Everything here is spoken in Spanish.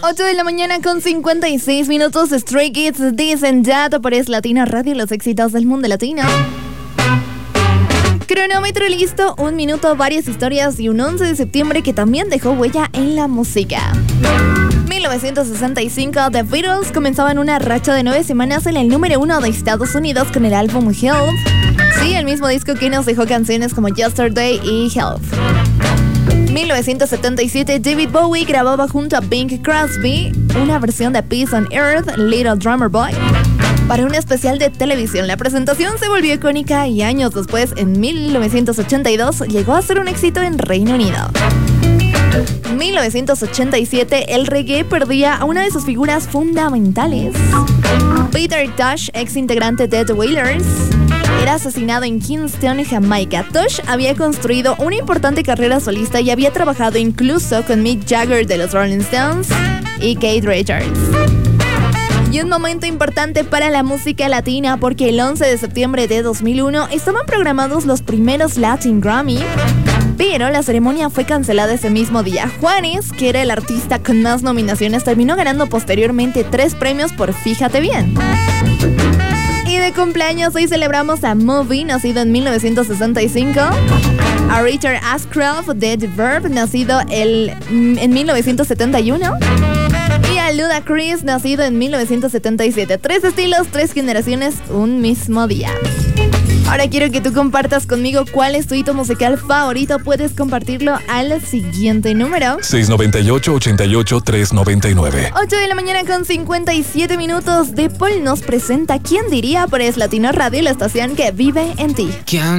8 de la mañana con 56 minutos. Stray Kids dicen ya por Es Latina Radio, los éxitos del mundo latino. Cronómetro listo, 1 minuto, varias historias y un 11 de septiembre que también dejó huella en la música. 1965, The Beatles comenzaban una racha de 9 semanas en el número 1 de Estados Unidos con el álbum Help. Sí, el mismo disco que nos dejó canciones como Yesterday y Help. 1977, David Bowie grababa junto a Bing Crosby una versión de Peace on Earth, Little Drummer Boy, para un especial de televisión. La presentación se volvió icónica y años después, en 1982, llegó a ser un éxito en Reino Unido. 1987, el reggae perdía a una de sus figuras fundamentales. Peter Tosh, ex integrante de The Wailers, era asesinado en Kingston, Jamaica. Tosh había construido una importante carrera solista y había trabajado incluso con Mick Jagger de los Rolling Stones y Keith Richards. Y un momento importante para la música latina porque el 11 de septiembre de 2001 estaban programados los primeros Latin Grammy, pero la ceremonia fue cancelada ese mismo día. Juanes, que era el artista con más nominaciones, terminó ganando posteriormente 3 premios por Fíjate Bien. Y de cumpleaños hoy celebramos a Moby, nacido en 1965, a Richard Ashcroft de The Verb, nacido en 1971, y a Ludacris, nacido en 1977. 3 estilos, 3 generaciones, un mismo día. Ahora quiero que tú compartas conmigo cuál es tu hito musical favorito. Puedes compartirlo al siguiente número: 698-88-399. 8 de la mañana con 57 minutos. Depol nos presenta ¿Quién diría? Por Es Latino Radio, la estación que vive en ti. ¿Quién